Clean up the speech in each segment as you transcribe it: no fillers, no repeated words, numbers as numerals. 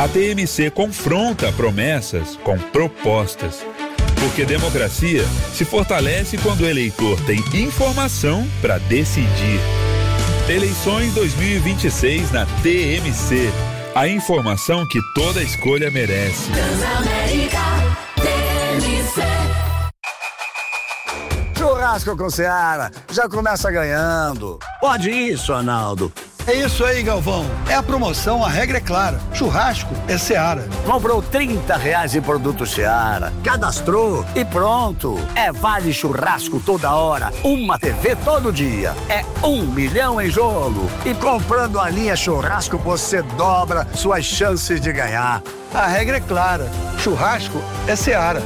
A TMC confronta promessas com propostas. Porque democracia se fortalece quando o eleitor tem informação para decidir. Eleições 2026 na TMC. A informação que toda escolha merece. Transamérica, TMC. Churrasco com Seara, já começa ganhando. Pode isso, Arnaldo. É isso aí, Galvão. É a promoção, a regra é clara. Churrasco é Seara. Comprou R$30 em produto Seara, cadastrou e pronto. É vale churrasco toda hora, uma TV todo dia. É 1 milhão em jogo. E comprando a linha churrasco, você dobra suas chances de ganhar. A regra é clara. Churrasco é Seara.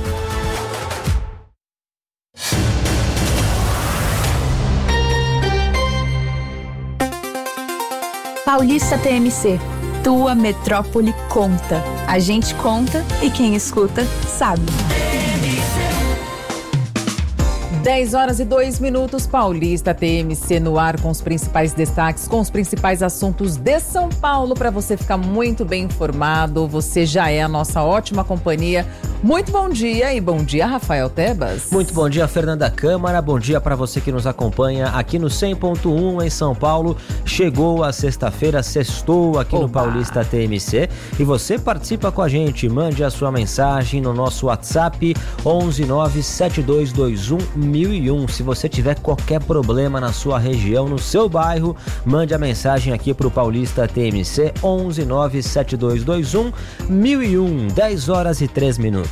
Paulista TMC, tua metrópole conta. A gente conta e quem escuta sabe. 10h02, Paulista TMC no ar com os principais destaques, com os principais assuntos de São Paulo, para você ficar muito bem informado. Você já é a nossa ótima companhia. Muito bom dia e bom dia, Rafael Tebas. Muito bom dia, Fernanda Câmara. Bom dia para você que nos acompanha aqui no 100.1 em São Paulo. Chegou a sexta-feira, sextou aqui no Paulista TMC e você participa com a gente. Mande a sua mensagem no nosso WhatsApp 11972211001. Se você tiver qualquer problema na sua região, no seu bairro, mande a mensagem aqui para o Paulista TMC 11972211001. 10h03.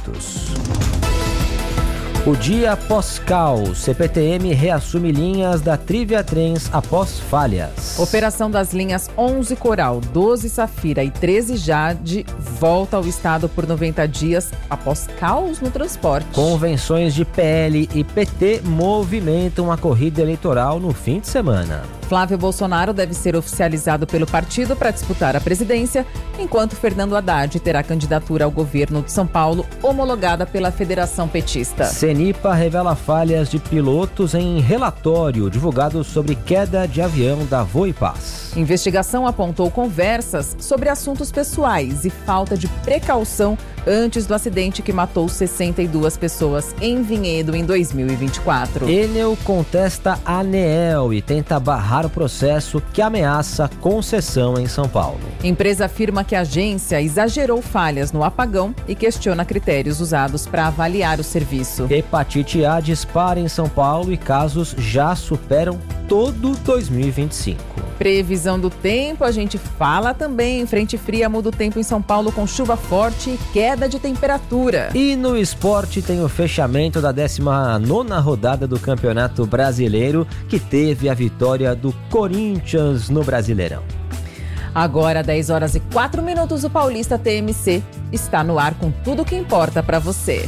O dia pós-caos, CPTM reassume linhas da Trivia Trens após falhas. Operação das linhas 11 Coral, 12 Safira e 13 Jade volta ao estado por 90 dias após caos no transporte. Convenções de PL e PT movimentam a corrida eleitoral no fim de semana. Flávio Bolsonaro deve ser oficializado pelo partido para disputar a presidência, enquanto Fernando Haddad terá candidatura ao governo de São Paulo homologada pela Federação Petista. CENIPA revela falhas de pilotos em relatório divulgado sobre queda de avião da Voipaz. Investigação apontou conversas sobre assuntos pessoais e falta de precaução antes do acidente que matou 62 pessoas em Vinhedo em 2024. Enel contesta a ANEEL e tenta barrar o processo que ameaça concessão em São Paulo. Empresa afirma que a agência exagerou falhas no apagão e questiona critérios usados para avaliar o serviço. Hepatite A dispara em São Paulo e casos já superam todo 2025. Previsão do tempo, a gente fala também. Frente fria muda o tempo em São Paulo com chuva forte e queda de temperatura. E no esporte tem o fechamento da 19ª rodada do Campeonato Brasileiro, que teve a vitória do Corinthians no Brasileirão. Agora, 10h04, o Paulista TMC está no ar com tudo o que importa para você.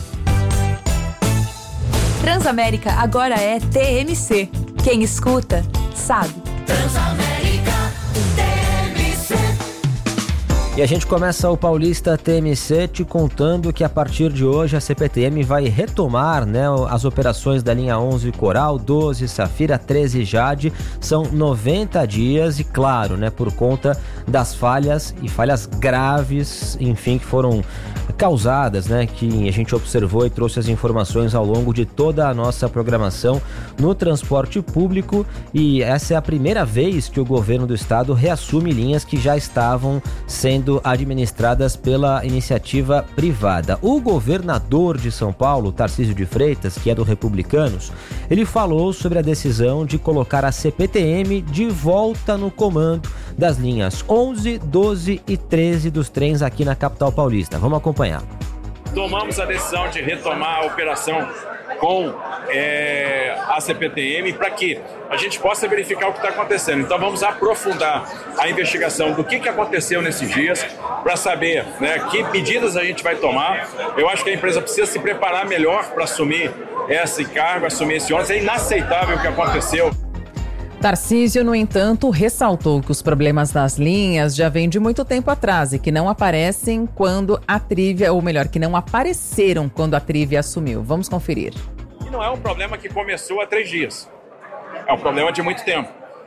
Transamérica agora é TMC. Quem escuta, sabe. Transamérica, TMC. E a gente começa o Paulista TMC te contando que a partir de hoje a CPTM vai retomar, as operações da linha 11 Coral, 12 Safira, 13 Jade. São 90 dias e claro, por conta das falhas graves, enfim, que foram causadas, que a gente observou e trouxe as informações ao longo de toda a nossa programação no transporte público, e essa é a primeira vez que o governo do estado reassume linhas que já estavam sendo administradas pela iniciativa privada. O governador de São Paulo, Tarcísio de Freitas, que é do Republicanos, ele falou sobre a decisão de colocar a CPTM de volta no comando das linhas 11, 12 e 13 dos trens aqui na capital paulista. Vamos acompanhar. Tomamos a decisão de retomar a operação com a CPTM para que a gente possa verificar o que está acontecendo. Então vamos aprofundar a investigação do que aconteceu nesses dias para saber que medidas a gente vai tomar. Eu acho que a empresa precisa se preparar melhor para assumir esse cargo, assumir esse ônus. É inaceitável o que aconteceu. Tarcísio, no entanto, ressaltou que os problemas das linhas já vêm de muito tempo atrás e que não aparecem quando a Trivia, ou melhor, que não apareceram quando a Trivia assumiu. Vamos conferir. E não é um problema que começou há 3 dias. É um problema de muito tempo.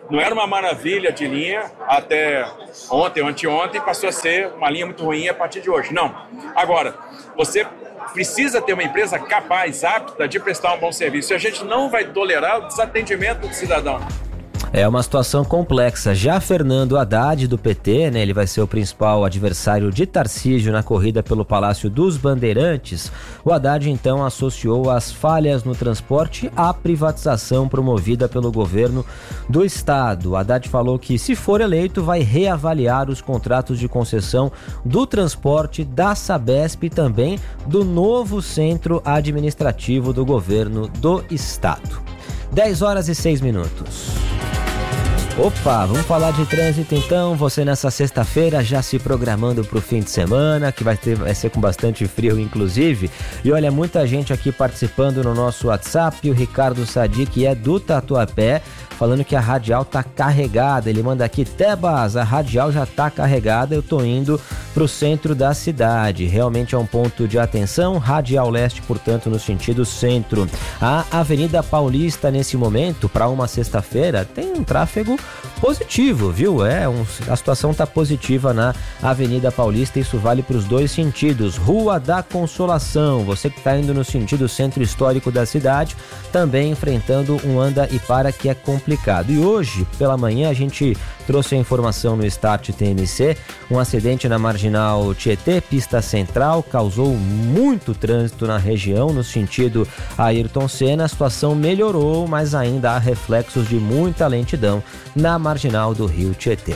Não era uma maravilha de linha até ontem ou anteontem, passou a ser uma linha muito ruim a partir de hoje. Não. Agora, você precisa ter uma empresa capaz, apta de prestar um bom serviço. E a gente não vai tolerar o desatendimento do cidadão. É uma situação complexa. Já Fernando Haddad, do PT, né, ele vai ser o principal adversário de Tarcísio na corrida pelo Palácio dos Bandeirantes. O Haddad, então, associou as falhas no transporte à privatização promovida pelo governo do estado. O Haddad falou que, se for eleito, vai reavaliar os contratos de concessão do transporte da Sabesp e também do novo centro administrativo do governo do estado. 10h06. Opa, vamos falar de trânsito então. Você nessa sexta-feira já se programando para o fim de semana, que vai ser com bastante frio inclusive. E olha, muita gente aqui participando no nosso WhatsApp. O Ricardo Sadi, que é do Tatuapé, falando que a radial tá carregada. Ele manda aqui: Tebas, a radial já tá carregada, eu tô indo pro centro da cidade. Realmente é um ponto de atenção. Radial Leste, portanto, no sentido centro. A Avenida Paulista, nesse momento, para uma sexta-feira, tem um tráfego positivo, viu? A situação tá positiva na Avenida Paulista, isso vale para os dois sentidos. Rua da Consolação, você que tá indo no sentido centro histórico da cidade, também enfrentando um anda e para que é complicado. E hoje, pela manhã, a gente trouxe a informação no Start TMC, um acidente na Marginal Tietê, pista central, causou muito trânsito na região, no sentido Ayrton Senna. A situação melhorou, mas ainda há reflexos de muita lentidão na Marginal do Rio Tietê.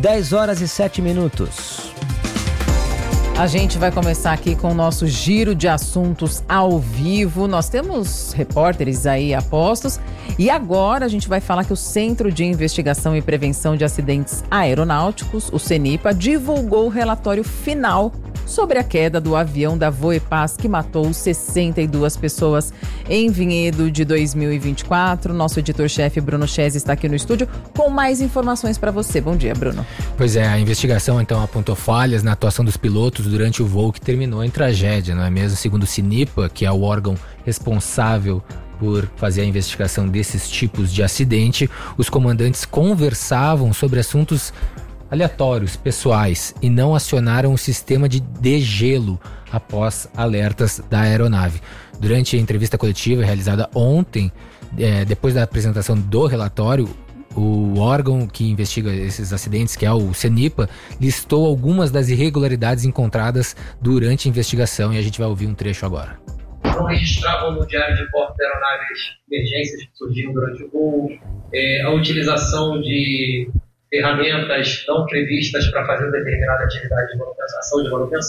10h07. A gente vai começar aqui com o nosso giro de assuntos ao vivo. Nós temos repórteres aí a postos e agora a gente vai falar que o Centro de Investigação e Prevenção de Acidentes Aeronáuticos, o CENIPA, divulgou o relatório final sobre a queda do avião da Voepaz que matou 62 pessoas em Vinhedo de 2024. Nosso editor-chefe Bruno Chese está aqui no estúdio com mais informações para você. Bom dia, Bruno. Pois é, a investigação então apontou falhas na atuação dos pilotos durante o voo que terminou em tragédia, não é mesmo? Segundo o CENIPA, que é o órgão responsável por fazer a investigação desses tipos de acidente, os comandantes conversavam sobre assuntos aleatórios, pessoais, e não acionaram o sistema de degelo após alertas da aeronave. Durante a entrevista coletiva realizada ontem, depois da apresentação do relatório, o órgão que investiga esses acidentes, que é o CENIPA, listou algumas das irregularidades encontradas durante a investigação e a gente vai ouvir um trecho agora. Não registravam no diário de bordo da aeronave emergências que surgiram durante o voo, a utilização de ferramentas não previstas para fazer determinada atividade de manutenção,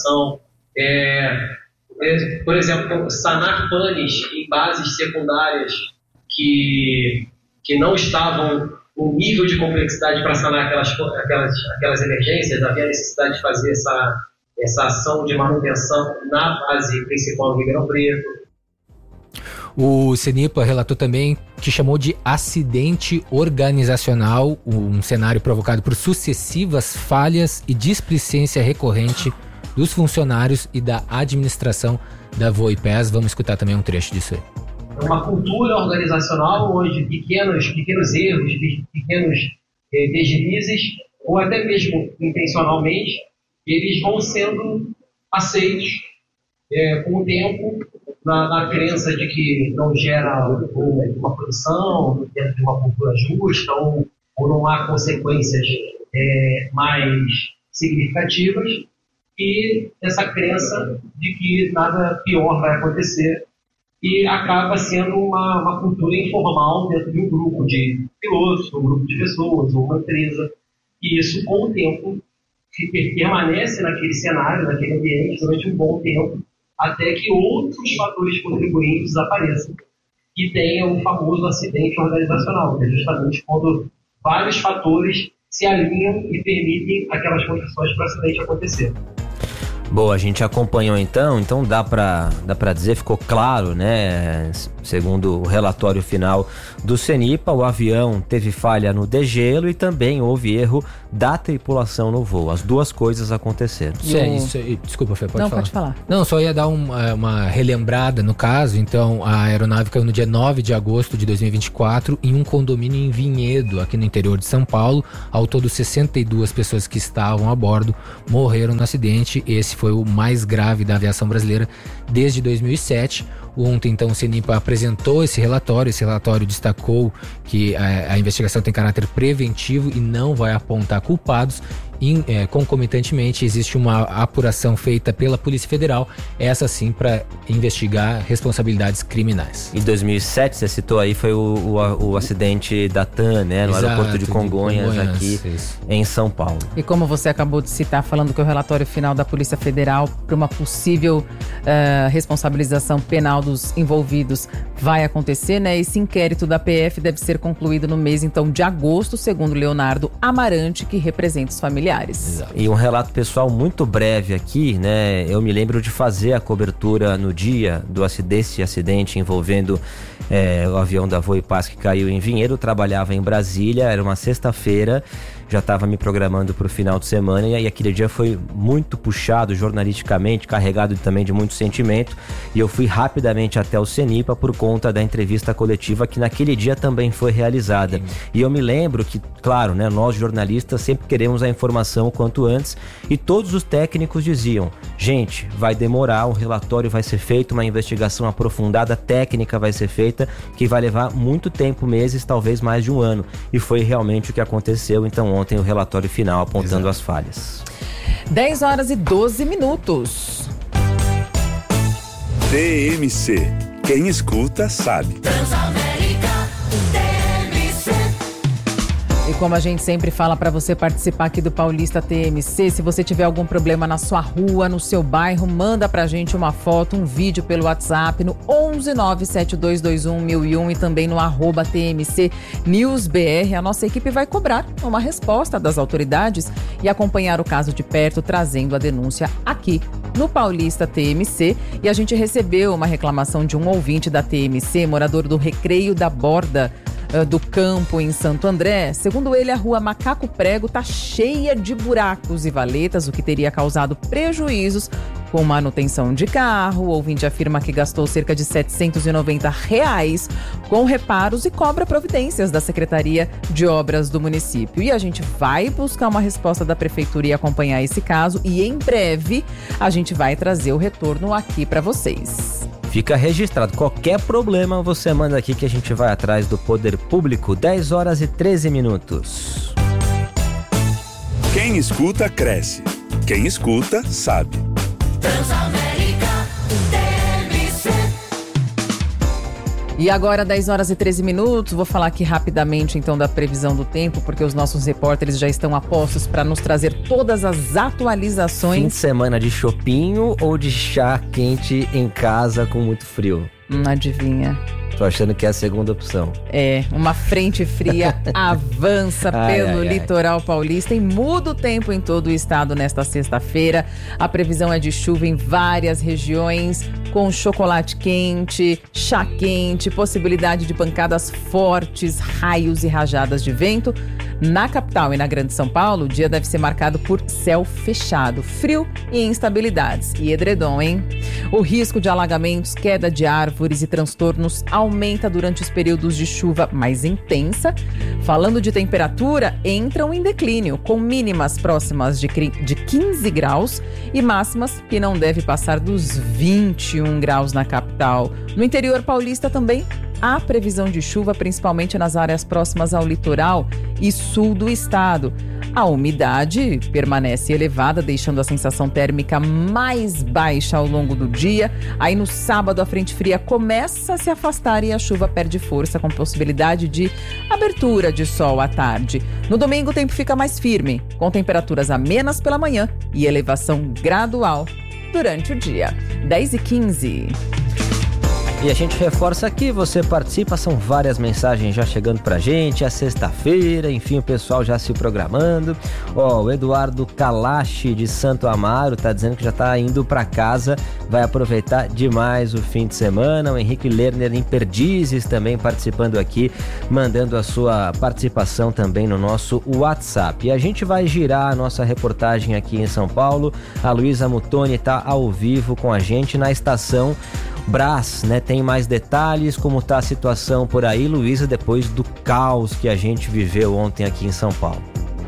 por exemplo, sanar panes em bases secundárias que não estavam no nível de complexidade para sanar aquelas emergências. Havia necessidade de fazer essa ação de manutenção na base principal do Ribeirão Preto. O CENIPA relatou também que chamou de acidente organizacional, um cenário provocado por sucessivas falhas e displicência recorrente dos funcionários e da administração da Voepaz. Vamos escutar também um trecho disso aí. Uma cultura organizacional onde pequenos erros, pequenos deslizes, ou até mesmo intencionalmente, eles vão sendo aceitos com o tempo, na crença de que não gera uma produção dentro de uma cultura justa, ou não há consequências mais significativas, e essa crença de que nada pior vai acontecer, e acaba sendo uma cultura informal dentro de um grupo de pilotos, um grupo de pessoas, ou uma empresa, e isso, com o tempo, permanece naquele cenário, naquele ambiente, durante um bom tempo, até que outros fatores contribuintes apareçam e tenha o famoso acidente organizacional, que é justamente quando vários fatores se alinham e permitem aquelas condições para o acidente acontecer. Boa, a gente acompanhou então dá pra dizer, ficou claro, né, segundo o relatório final do CENIPA, o avião teve falha no degelo e também houve erro da tripulação no voo. As duas coisas aconteceram. Desculpa, Fê, Não, pode falar. Não, só ia dar uma relembrada no caso. Então, a aeronave caiu no dia 9 de agosto de 2024 em um condomínio em Vinhedo, aqui no interior de São Paulo. Ao todo, 62 pessoas que estavam a bordo morreram no acidente. Esse foi o mais grave da aviação brasileira desde 2007. Ontem, então, o CENIPA apresentou esse relatório. Esse relatório destacou que a investigação tem caráter preventivo e não vai apontar culpados. Concomitantemente, existe uma apuração feita pela Polícia Federal, essa sim para investigar responsabilidades criminais. Em 2007, você citou aí, foi o acidente da TAM, né, no aeroporto de Congonhas, aqui em São Paulo. E como você acabou de citar, falando que o relatório final da Polícia Federal para uma possível responsabilização penal dos envolvidos vai acontecer, né? Esse inquérito da PF deve ser concluído no mês, então, de agosto, segundo Leonardo Amarante, que representa os familiares. Exato. E um relato pessoal muito breve aqui, né? Eu me lembro de fazer a cobertura no dia desse acidente envolvendo o avião da Voipaz que caiu em Vinhedo. Eu trabalhava em Brasília, era uma sexta-feira, já estava me programando para o final de semana e aí aquele dia foi muito puxado jornalisticamente, carregado também de muito sentimento, e eu fui rapidamente até o CENIPA por conta da entrevista coletiva que naquele dia também foi realizada. E eu me lembro que, claro, né, nós jornalistas sempre queremos a informação o quanto antes, e todos os técnicos diziam: gente, vai demorar, um relatório vai ser feito, uma investigação aprofundada, técnica vai ser feita, que vai levar muito tempo, meses, talvez mais de um ano. E foi realmente o que aconteceu. Então ontem o relatório final apontando as falhas. 10 horas e 12 minutos. TMC. Quem escuta sabe. E como a gente sempre fala para você participar aqui do Paulista TMC, se você tiver algum problema na sua rua, no seu bairro, manda pra gente uma foto, um vídeo pelo WhatsApp no 11972211001 e também no @TMCNewsBR. A nossa equipe vai cobrar uma resposta das autoridades e acompanhar o caso de perto, trazendo a denúncia aqui no Paulista TMC. E a gente recebeu uma reclamação de um ouvinte da TMC, morador do Recreio da Borda do Campo, em Santo André. Segundo ele, a rua Macaco Prego está cheia de buracos e valetas, o que teria causado prejuízos com manutenção de carro. O ouvinte afirma que gastou cerca de R$790 com reparos e cobra providências da Secretaria de Obras do município. E a gente vai buscar uma resposta da Prefeitura e acompanhar esse caso, e em breve a gente vai trazer o retorno aqui para vocês. Fica registrado, qualquer problema você manda aqui que a gente vai atrás do poder público. 10 horas e 13 minutos. Quem escuta, cresce. Quem escuta, sabe. Transamérica TMC. E agora, 10 horas e 13 minutos, vou falar aqui rapidamente então da previsão do tempo, porque os nossos repórteres já estão a postos para nos trazer todas as atualizações. Fim de semana de chopinho ou de chá quente em casa com muito frio? Adivinha. Tô achando que é a segunda opção. Uma frente fria avança pelo litoral paulista e muda o tempo em todo o estado nesta sexta-feira. A previsão é de chuva em várias regiões, com chocolate quente, chá quente, possibilidade de pancadas fortes, raios e rajadas de vento. Na capital e na Grande São Paulo, o dia deve ser marcado por céu fechado, frio e instabilidades. E edredom, hein? O risco de alagamentos, queda de árvores e transtornos aumenta durante os períodos de chuva mais intensa. Falando de temperatura, entram em declínio, com mínimas próximas de 15 graus e máximas que não deve passar dos 21 graus na capital. No interior paulista também há previsão de chuva, principalmente nas áreas próximas ao litoral e sul do estado. A umidade permanece elevada, deixando a sensação térmica mais baixa ao longo do dia. Aí no sábado a frente fria começa a se afastar e a chuva perde força, com possibilidade de abertura de sol à tarde. No domingo o tempo fica mais firme, com temperaturas amenas pela manhã e elevação gradual durante o dia. 10h15. E a gente reforça aqui, você participa, são várias mensagens já chegando pra gente, é sexta-feira, enfim, o pessoal já se programando. O Eduardo Kalashi de Santo Amaro tá dizendo que já tá indo pra casa, vai aproveitar demais o fim de semana. O Henrique Lerner em Perdizes também participando aqui, mandando a sua participação também no nosso WhatsApp. E a gente vai girar a nossa reportagem aqui em São Paulo. A Luísa Mutoni tá ao vivo com a gente na estação Brás, né? Tem mais detalhes, como tá a situação por aí, Luísa, depois do caos que a gente viveu ontem aqui em São Paulo.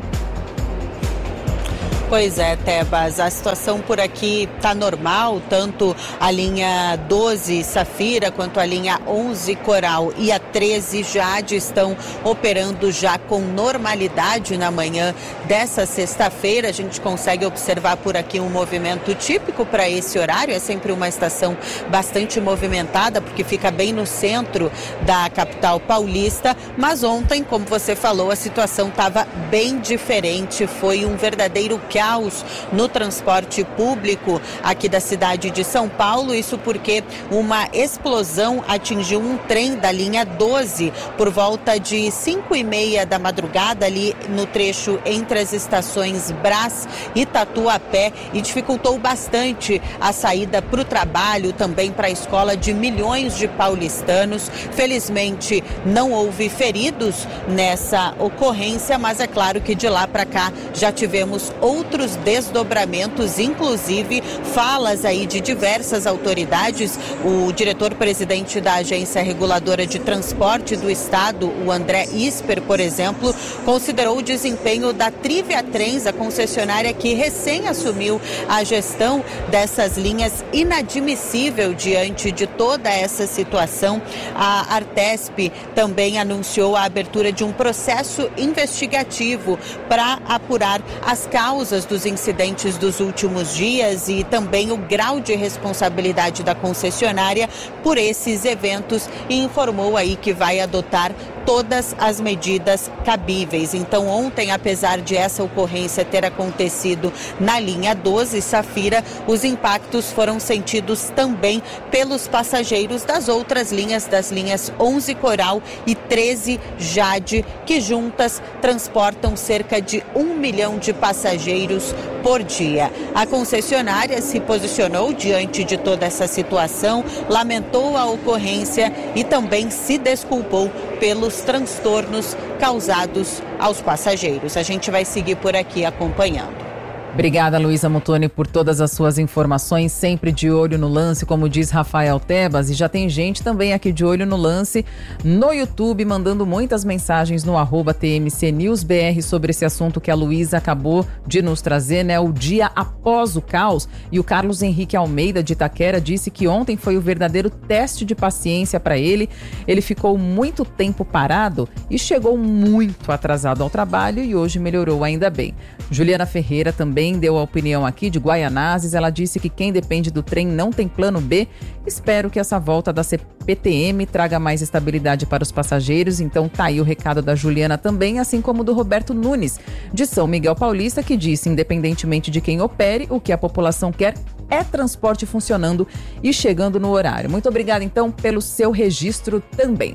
Pois é, Tebas, a situação por aqui tá normal, tanto a linha 12 Safira quanto a linha 11 Coral e a 13 Jade estão operando já com normalidade na manhã dessa sexta-feira. A gente consegue observar por aqui um movimento típico para esse horário, é sempre uma estação bastante movimentada porque fica bem no centro da capital paulista, mas ontem, como você falou, a situação estava bem diferente, foi um verdadeiro caos no transporte público aqui da cidade de São Paulo, isso porque uma explosão atingiu um trem da linha 12 por volta de 5:30 da madrugada ali no trecho entre as estações Brás e Tatuapé e dificultou bastante a saída para o trabalho, também para a escola de milhões de paulistanos. Felizmente não houve feridos nessa ocorrência, mas é claro que de lá para cá já tivemos outros desdobramentos, inclusive falas aí de diversas autoridades. O diretor-presidente da Agência Reguladora de Transporte do Estado, o André Isper, por exemplo, considerou o desempenho da Trivia Trens, a concessionária que recém assumiu a gestão dessas linhas, inadmissível diante de toda essa situação. A Artesp também anunciou a abertura de um processo investigativo para apurar as causas dos incidentes dos últimos dias e também o grau de responsabilidade da concessionária por esses eventos, e informou aí que vai adotar todas as medidas cabíveis. Então ontem, apesar de essa ocorrência ter acontecido na linha 12 Safira, os impactos foram sentidos também pelos passageiros das outras linhas, das linhas 11 Coral e 13 Jade, que juntas transportam cerca de 1 milhão de passageiros por dia. A concessionária se posicionou diante de toda essa situação, lamentou a ocorrência e também se desculpou pelos transtornos causados aos passageiros. A gente vai seguir por aqui acompanhando. Obrigada, Luísa Mutoni, por todas as suas informações, sempre de olho no lance, como diz Rafael Tebas, e já tem gente também aqui de olho no lance no YouTube, mandando muitas mensagens no @TMCNewsBR sobre esse assunto que a Luísa acabou de nos trazer, né? O dia após o caos. E o Carlos Henrique Almeida, de Itaquera, disse que ontem foi o verdadeiro teste de paciência para ele. Ele ficou muito tempo parado e chegou muito atrasado ao trabalho e hoje melhorou ainda bem. Juliana Ferreira também deu a opinião aqui de Guaianazes. Ela disse que quem depende do trem não tem plano B. Espero que essa volta da CPTM traga mais estabilidade para os passageiros. Então tá aí o recado da Juliana também, assim como do Roberto Nunes, de São Miguel Paulista, que disse, independentemente de quem opere, o que a população quer é transporte funcionando e chegando no horário. Muito obrigada, então, pelo seu registro também.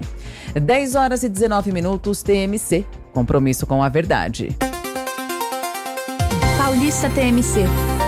10h19, TMC, compromisso com a verdade. Paulista TMC.